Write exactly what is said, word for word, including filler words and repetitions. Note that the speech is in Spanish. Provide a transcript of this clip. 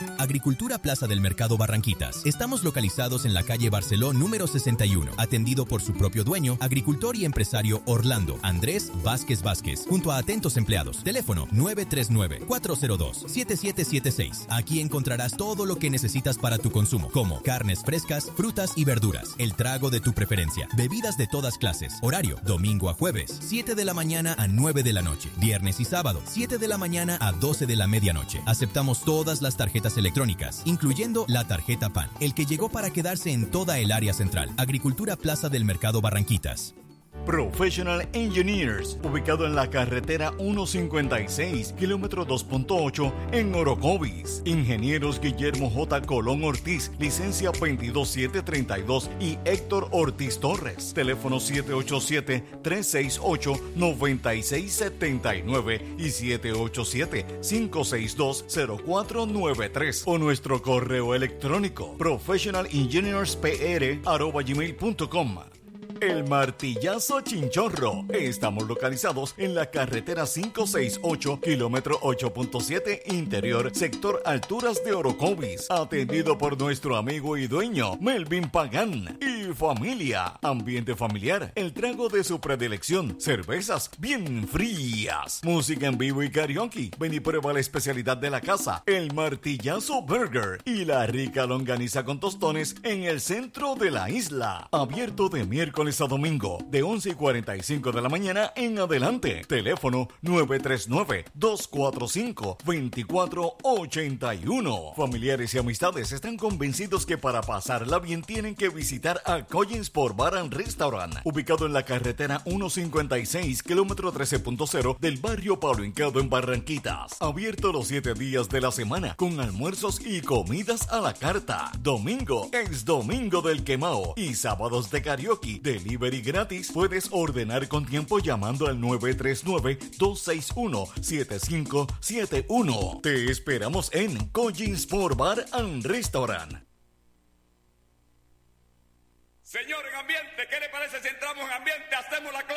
Agricultura Plaza del Mercado Barranquitas. Estamos localizados en la calle Barceló número sesenta y uno, atendido por su propio dueño, agricultor y empresario Orlando Andrés Vázquez Vázquez, junto a atentos empleados. Teléfono nueve tres nueve, cuatro cero dos, siete siete siete seis. Aquí encontrarás todo lo que necesitas para tu consumo, como carnes frescas, frutas y verduras, el trago de tu preferencia, bebidas de todas clases. Horario, domingo a jueves, siete de la mañana a nueve de la noche. Viernes y sábado, siete de la mañana a doce de la medianoche. Aceptamos todas las tarjetas electrónicas, incluyendo la tarjeta P A N, el que llegó para quedarse en toda el área central. Agricultura Plaza del Mercado Barranquitas. Professional Engineers, ubicado en la carretera ciento cincuenta y seis, kilómetro dos punto ocho, en Orocovis. Ingenieros Guillermo J. Colón Ortiz, licencia veintidós siete treinta y dos, y Héctor Ortiz Torres. Teléfono siete ocho siete, tres seis ocho, nueve seis siete nueve y siete ocho siete, cinco seis dos, cero cuatro nueve tres, o nuestro correo electrónico professionalengineerspr arroba gmail punto com. El Martillazo Chinchorro. Estamos localizados en la carretera quinientos sesenta y ocho, kilómetro ocho punto siete, interior, sector Alturas de Orocovis. Atendido por nuestro amigo y dueño, Melvin Pagán. Y familia. Ambiente familiar. El trago de su predilección. Cervezas bien frías. Música en vivo y karaoke. Ven y prueba la especialidad de la casa, el Martillazo Burger. Y la rica longaniza con tostones en el centro de la isla. Abierto de miércoles a domingo, de once y cuarenta y cinco de la mañana en adelante. Teléfono nueve tres nueve, dos cuatro cinco, dos cuatro ocho uno. Familiares y amistades están convencidos que para pasarla bien tienen que visitar a Collins Sport Bar and Restaurant, ubicado en la carretera ciento cincuenta y seis, kilómetro trece punto cero del barrio Pablo Hincado en Barranquitas. Abierto los siete días de la semana, con almuerzos y comidas a la carta. Domingo es Domingo del Quemao y sábados de karaoke. Delivery gratis. Puedes ordenar con tiempo llamando al nueve tres nueve, dos seis uno, siete cinco siete uno. Te esperamos en Collins Sport Bar and Restaurant. Señor, en ambiente, ¿qué le parece si entramos en ambiente? Hacemos la